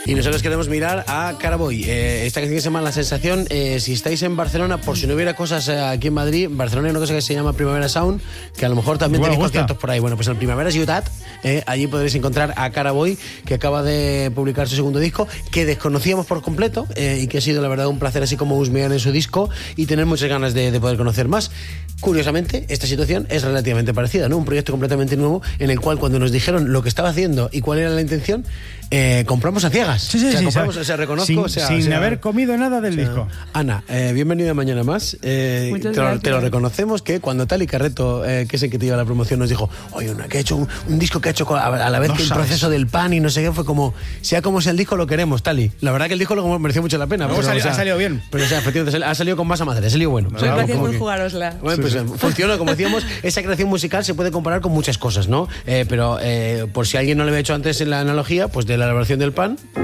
Y nosotros queremos mirar a Caraboy. Esta canción que se llama La Sensación. Si estáis en Barcelona, por si no hubiera cosas aquí en Madrid, en Barcelona hay una cosa que se llama Primavera Sound, que a lo mejor también tenéis conciertos por ahí. Bueno, pues en Primavera Ciutat, allí podréis encontrar a Caraboy, que acaba de publicar su segundo disco, que desconocíamos por completo y que ha sido la verdad un placer así como husmear en su disco y tener muchas ganas de poder conocer más. Curiosamente, esta situación es relativamente parecida, ¿no? Un proyecto completamente nuevo en el cual cuando nos dijeron lo que estaba haciendo y cuál era la intención, compramos a ciegas. Sí, sí, sí. Reconozco. Sin haber comido nada del disco. Ana, bienvenida mañana más. Te lo reconocemos que cuando Tali Carreto, que es el que te lleva la promoción, nos dijo, oye, una que ha hecho un disco que ha hecho a la vez que el proceso del pan y no sé qué, fue como, sea como sea el disco, lo queremos, Tali. La verdad que el disco lo mereció mucho la pena. Luego ha salido bien. Pero efectivamente, ha salido con masa madre, ha salido bueno. Gracias por jugárosla. Bueno, pues funciona, como decíamos, esa creación musical se puede comparar con muchas cosas, ¿no? Pero por si alguien no le había hecho antes en la analogía, pues de la elaboración del pan